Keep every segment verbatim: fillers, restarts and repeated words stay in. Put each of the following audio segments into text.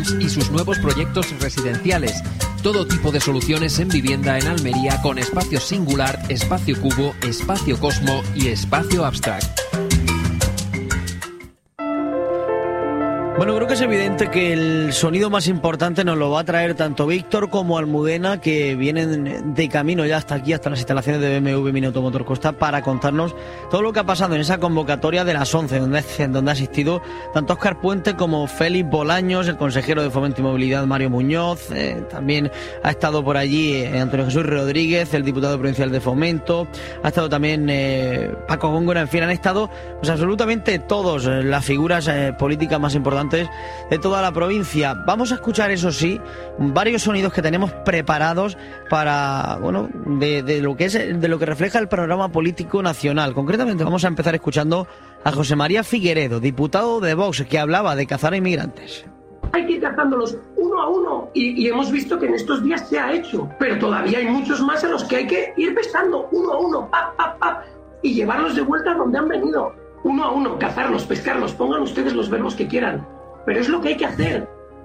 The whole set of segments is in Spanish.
y sus nuevos proyectos residenciales. Todo tipo de soluciones en vivienda en Almería con espacio singular, espacio cubo, espacio cosmo y espacio abstract. Bueno, creo que es evidente que el sonido más importante nos lo va a traer tanto Víctor como Almudena, que vienen de camino ya hasta aquí, hasta las instalaciones de B M W Mini Automotor Costa, para contarnos todo lo que ha pasado en esa convocatoria de las once, donde, donde ha asistido tanto Óscar Puente como Félix Bolaños, el consejero de Fomento y Movilidad Mario Muñoz, eh, también ha estado por allí eh, Antonio Jesús Rodríguez, el diputado provincial de Fomento, ha estado también eh, Paco Góngora, en fin, han estado pues absolutamente todos eh, las figuras eh, políticas más importantes de toda la provincia. Vamos a escuchar, eso sí, varios sonidos que tenemos preparados para, bueno, de, de lo que es, de lo que refleja el panorama político nacional. Concretamente vamos a empezar escuchando a José María Figueredo, diputado de Vox, que hablaba de cazar a inmigrantes. Hay que ir cazándolos uno a uno y, y hemos visto que en estos días se ha hecho, pero todavía hay muchos más a los que hay que ir pescando uno a uno, pap, pap, pap, y llevarlos de vuelta donde han venido. Uno a uno, cazarlos, pescarlos, pongan ustedes los verbos que quieran. Pero es lo que hay que hacer.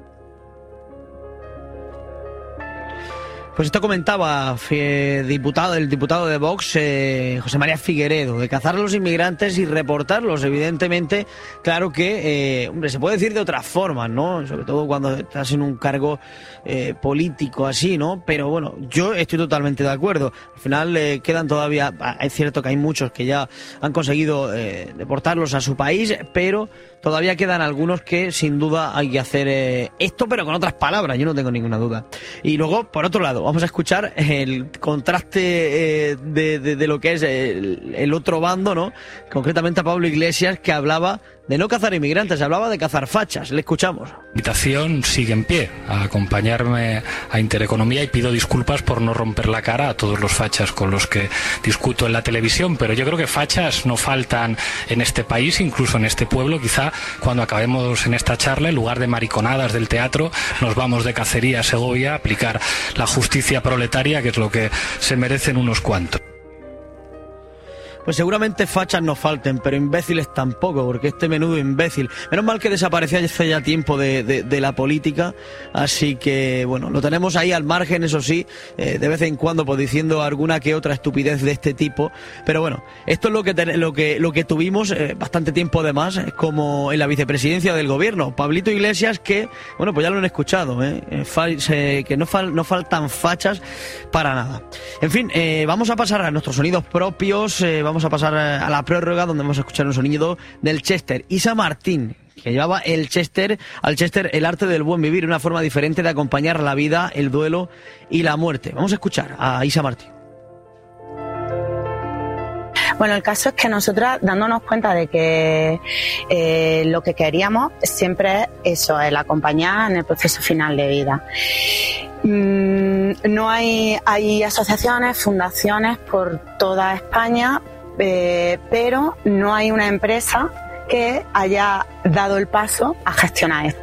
Pues esto comentaba eh, diputado, el diputado de Vox, eh, José María Figueredo, de cazar a los inmigrantes y reportarlos. Evidentemente, claro que, eh, hombre, se puede decir de otras formas, ¿no? Sobre todo cuando estás en un cargo eh, político así, ¿no? Pero bueno, yo estoy totalmente de acuerdo. Al final eh, quedan todavía, es cierto que hay muchos que ya han conseguido eh, deportarlos a su país, pero todavía quedan algunos que sin duda hay que hacer eh, esto, pero con otras palabras, yo no tengo ninguna duda. Y luego, por otro lado, vamos a escuchar el contraste eh, de, de, de lo que es el, el otro bando, ¿no? Concretamente a Pablo Iglesias, que hablaba de no cazar inmigrantes, hablaba de cazar fachas. Le escuchamos. La invitación sigue en pie a acompañarme a Intereconomía y pido disculpas por no romper la cara a todos los fachas con los que discuto en la televisión, pero yo creo que fachas no faltan en este país, incluso en este pueblo. Quizá cuando acabemos en esta charla, en lugar de mariconadas del teatro, nos vamos de cacería a Segovia a aplicar la justicia proletaria, que es lo que se merecen unos cuantos. Pues seguramente fachas no falten, pero imbéciles tampoco, porque este menudo imbécil, menos mal que desapareció hace ya tiempo de, de, de la política, así que bueno, lo tenemos ahí al margen, eso sí, eh, de vez en cuando pues diciendo alguna que otra estupidez de este tipo, pero bueno, esto es lo que te, lo que lo que tuvimos eh, bastante tiempo además, como en la vicepresidencia del gobierno, Pablito Iglesias, que bueno, pues ya lo han escuchado, eh, eh, fal, eh, que no, fal, no faltan fachas para nada. En fin, eh, vamos a pasar a nuestros sonidos propios, eh, vamos Vamos a pasar a la prórroga, donde vamos a escuchar un sonido del Chester. Isa Martín, que llevaba el Chester, al Chester el arte del buen vivir, una forma diferente de acompañar la vida, el duelo y la muerte. Vamos a escuchar a Isa Martín. Bueno, el caso es que nosotras, dándonos cuenta de que eh, lo que queríamos siempre es eso, el acompañar en el proceso final de vida. Mm, no hay, hay asociaciones, fundaciones por toda España, eh, pero no hay una empresa que haya dado el paso a gestionar esto.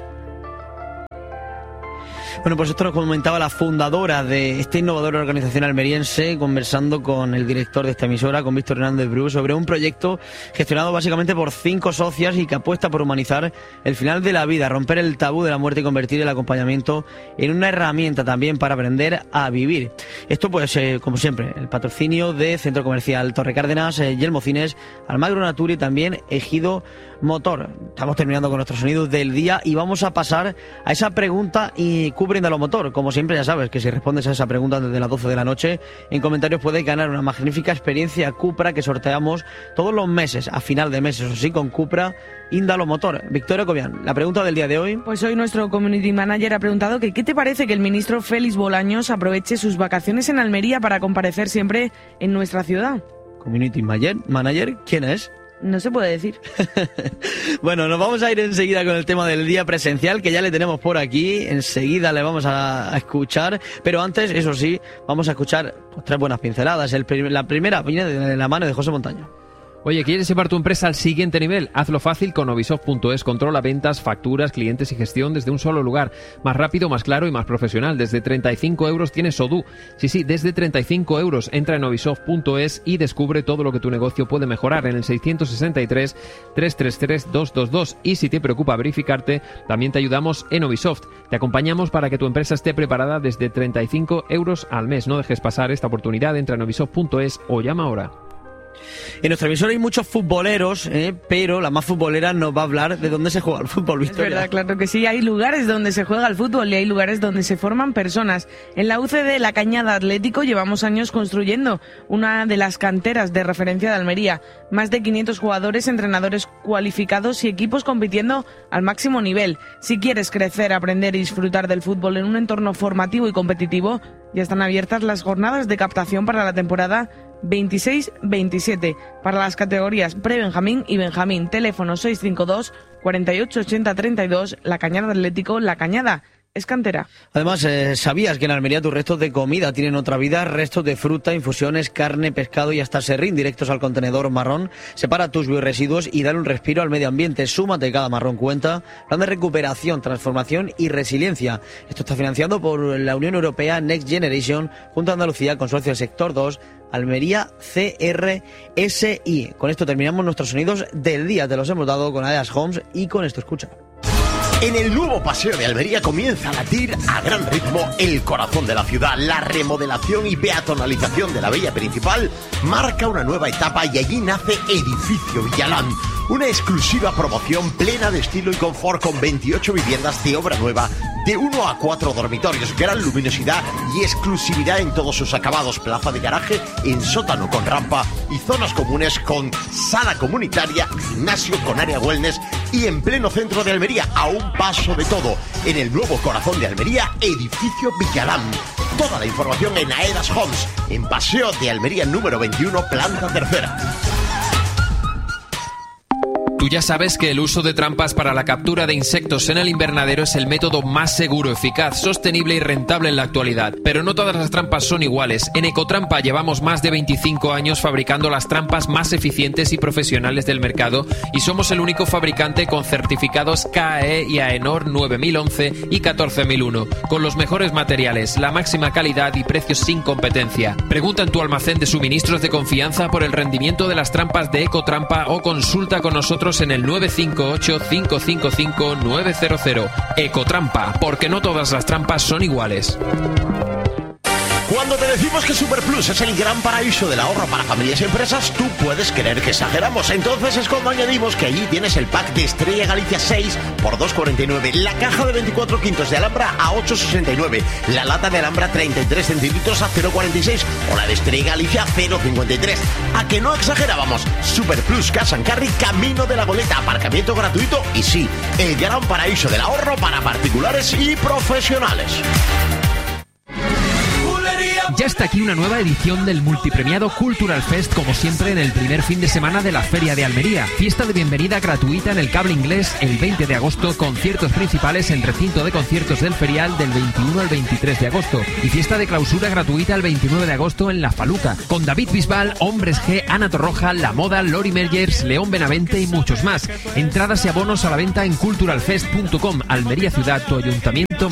Bueno, pues esto nos comentaba la fundadora de esta innovadora organización almeriense, conversando con el director de esta emisora, con Víctor Hernández Bru, sobre un proyecto gestionado básicamente por cinco socias y que apuesta por humanizar el final de la vida, romper el tabú de la muerte y convertir el acompañamiento en una herramienta también para aprender a vivir. Esto pues, eh, como siempre, el patrocinio de Centro Comercial Torre Cárdenas, eh, Yelmo Cines, Almagro Natura y también Ejido Motor. Estamos terminando con nuestros sonidos del día y vamos a pasar a esa pregunta y cubre de lo motor. Como siempre, ya sabes que si respondes a esa pregunta desde las doce de la noche, en comentarios puedes ganar una magnífica experiencia Cupra que sorteamos todos los meses, a final de mes, eso sí, con Cupra Índalo Motor. Victoria Cobian, la pregunta del día de hoy. Pues hoy nuestro community manager ha preguntado que ¿qué te parece que el ministro Félix Bolaños aproveche sus vacaciones en Almería para comparecer siempre en nuestra ciudad? Community manager, ¿quién es? No se puede decir. Bueno, nos vamos a ir enseguida con el tema del día presencial, que ya le tenemos por aquí. Enseguida le vamos a, a escuchar. Pero antes, eso sí, vamos a escuchar pues, tres buenas pinceladas. El, la primera viene de la mano de José Montaño. Oye, ¿quieres llevar tu empresa al siguiente nivel? Hazlo fácil con Novisoft punto es. Controla ventas, facturas, clientes y gestión desde un solo lugar. Más rápido, más claro y más profesional. Desde treinta y cinco euros tienes Odoo. Sí, sí, desde treinta y cinco euros. Entra en Novisoft punto es y descubre todo lo que tu negocio puede mejorar en el seiscientos sesenta y tres, trescientos treinta y tres, doscientos veintidós. Y si te preocupa verificarte, también te ayudamos en Novisoft. Te acompañamos para que tu empresa esté preparada desde treinta y cinco euros al mes. No dejes pasar esta oportunidad. Entra en Novisoft punto es o llama ahora. En nuestra emisora hay muchos futboleros, ¿eh? Pero la más futbolera nos va a hablar de dónde se juega el fútbol, Victoria. Es verdad, claro que sí. Hay lugares donde se juega el fútbol y hay lugares donde se forman personas. En la U C D La Cañada Atlético llevamos años construyendo una de las canteras de referencia de Almería. Más de quinientos jugadores, entrenadores cualificados y equipos compitiendo al máximo nivel. Si quieres crecer, aprender y disfrutar del fútbol en un entorno formativo y competitivo, ya están abiertas las jornadas de captación para la temporada veintiséis veintisiete para las categorías pre-Benjamín y Benjamín. Teléfono seis cinco dos, cuarenta y ocho, ochenta, treinta y dos. La Cañada Atlético, La Cañada es cantera. Además, eh, ¿sabías que en Almería tus restos de comida tienen otra vida? Restos de fruta, infusiones, carne, pescado y hasta serrín directos al contenedor marrón. Separa tus bioresiduos y dale un respiro al medio ambiente. Súmate, cada marrón cuenta. Plan de recuperación, transformación y resiliencia. Esto está financiado por la Unión Europea Next Generation junto a Andalucía, Consorcio del Sector dos, Almería C R S I. Con esto terminamos nuestros sonidos del día. Te los hemos dado con Adidas Homes y con esto escucha. En el nuevo paseo de Almería comienza a latir a gran ritmo el corazón de la ciudad. La remodelación y peatonalización de la vía principal marca una nueva etapa y allí nace Edificio Villalán, una exclusiva promoción plena de estilo y confort con veintiocho viviendas de obra nueva de uno a cuatro dormitorios, gran luminosidad y exclusividad en todos sus acabados, plaza de garaje en sótano con rampa y zonas comunes con sala comunitaria, gimnasio con área wellness y en pleno centro de Almería, a un paso de todo, en el nuevo corazón de Almería, Edificio Villalán. Toda la información en Aedas Homes, en Paseo de Almería número veintiuno, planta tercera. Tú ya sabes que el uso de trampas para la captura de insectos en el invernadero es el método más seguro, eficaz, sostenible y rentable en la actualidad. Pero no todas las trampas son iguales. En Ecotrampa llevamos más de veinticinco años fabricando las trampas más eficientes y profesionales del mercado y somos el único fabricante con certificados K A E y AENOR nueve mil once y catorce mil uno, con los mejores materiales, la máxima calidad y precios sin competencia. Pregunta en tu almacén de suministros de confianza por el rendimiento de las trampas de Ecotrampa o consulta con nosotros en el nueve cinco ocho, cinco cinco cinco, nueve cero cero. Ecotrampa, porque no todas las trampas son iguales. Cuando te decimos que Superplus es el gran paraíso del ahorro para familias y empresas, tú puedes creer que exageramos. Entonces es cuando añadimos que allí tienes el pack de Estrella Galicia seis por dos cuarenta y nueve, la caja de veinticuatro quintos de Alhambra a ocho sesenta y nueve, la lata de Alhambra treinta y tres centilitros a cero cuarenta y seis o la de Estrella Galicia cero cincuenta y tres. ¿A que no exagerábamos? Superplus Cash and Carry, camino de la Goleta, aparcamiento gratuito y sí, el gran paraíso del ahorro para particulares y profesionales. Ya está aquí una nueva edición del multipremiado Cultural Fest, como siempre en el primer fin de semana de la Feria de Almería. Fiesta de bienvenida gratuita en el Cable Inglés el veinte de agosto, conciertos principales en recinto de conciertos del Ferial del veintiuno al veintitrés de agosto y fiesta de clausura gratuita el veintinueve de agosto en La Faluca, con David Bisbal, Hombres G, Ana Torroja, La Moda, Lori Mergers, León Benavente y muchos más. Entradas y abonos a la venta en cultural fest punto com. Almería Ciudad, tu ayuntamiento